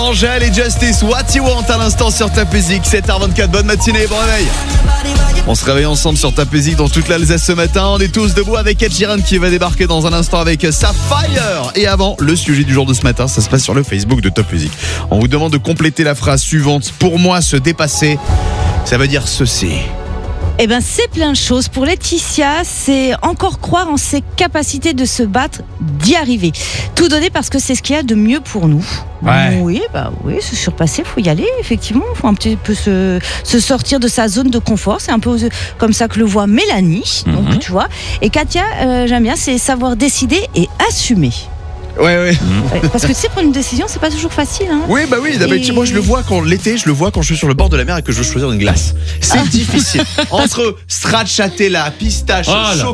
Angèle et Justice, What You Want à l'instant sur Top Music, 7h24, bonne matinée, bon réveil. On se réveille ensemble sur Top Music dans toute l'Alsace ce matin. On est tous debout avec Ed Sheeran qui va débarquer dans un instant avec Sapphire. Et avant, le sujet du jour de ce matin, ça se passe sur le Facebook de Top Music. On vous demande de compléter la phrase suivante. Pour moi, se dépasser, ça veut dire ceci. Eh ben, c'est plein de choses. Pour Laetitia, c'est encore croire en ses capacités de se battre, d'y arriver. Tout donner parce que c'est ce qu'il y a de mieux pour nous. Ouais. Oui, se surpasser, faut y aller, effectivement. Faut un petit peu se sortir de sa zone de confort. C'est un peu comme ça que le voit Mélanie. Donc, tu vois. Et Katia, j'aime bien, c'est savoir décider et assumer. Ouais. Parce que tu sais, prendre une décision, c'est pas toujours facile. Hein. Oui, d'habitude, moi je le vois quand je suis sur le bord de la mer et que je veux choisir une glace. C'est difficile. Entre stracciatella, pistache,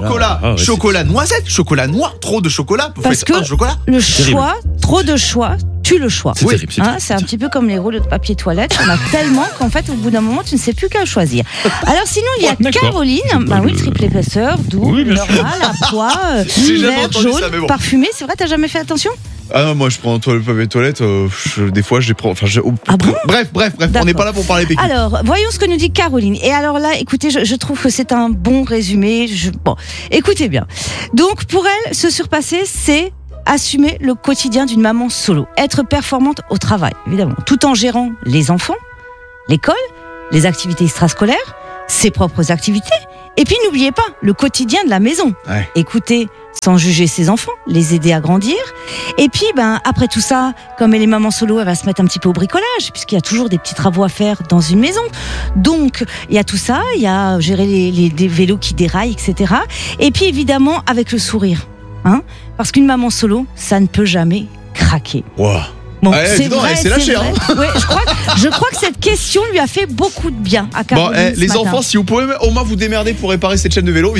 chocolat noisette, chocolat noir, trop de chocolat. Vous parce faites que un chocolat. Le choix, trop de choix, tue le choix. C'est terrible. C'est un petit peu comme les rouleaux de papier toilette. On a tellement qu'en fait, au bout d'un moment, tu ne sais plus qu'à choisir. Alors sinon, il y a Caroline. Triple épaisseur, doux, normal, à poids, vert, jaune, parfumé. C'est vrai, t'as jamais fait attention ? Ah non, moi je prends le papier toilette, des fois je les prends. Ah bon ? Bref, on n'est pas là pour parler PQ. Alors, voyons ce que nous dit Caroline. Et alors là, écoutez, je trouve que c'est un bon résumé. Bon, écoutez bien. Donc, pour elle, se surpasser, c'est assumer le quotidien d'une maman solo. Être performante au travail, évidemment. Tout en gérant les enfants, l'école, les activités extrascolaires, ses propres activités. Et puis, n'oubliez pas, le quotidien de la maison. Ouais. Écoutez sans juger ses enfants, les aider à grandir. Et puis, après tout ça, comme elle est maman solo, elle va se mettre un petit peu au bricolage, puisqu'il y a toujours des petits travaux à faire dans une maison. Donc, il y a tout ça, il y a gérer les vélos qui déraillent, etc. Et puis, évidemment, avec le sourire. Parce qu'une maman solo, ça ne peut jamais craquer. Wow. Bon, c'est vrai, c'est lâché, vrai. Ouais, je crois que cette question lui a fait beaucoup de bien à Caroline. Les enfants, si vous pouvez au moins vous démerder pour réparer cette chaîne de vélo.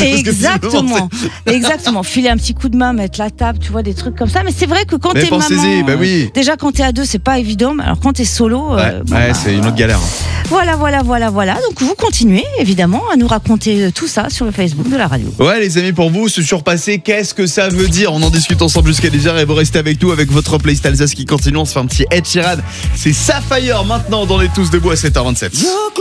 Exactement. Filer un petit coup de main, mettre la table, tu vois, des trucs comme ça. Mais c'est vrai que quand t'es maman, déjà quand t'es à deux, c'est pas évident. Alors quand t'es solo, c'est une autre galère. Voilà. Donc vous continuez évidemment à nous raconter tout ça sur le Facebook de la radio. Ouais, les amis, pour vous, se surpasser, qu'est-ce que ça veut dire ? On en discute ensemble jusqu'à 10h et vous restez avec nous avec votre playlist Alsace qui continue. On se fait un petit Ed Sheeran. C'est Sapphire maintenant dans les Tous debout à 7h27.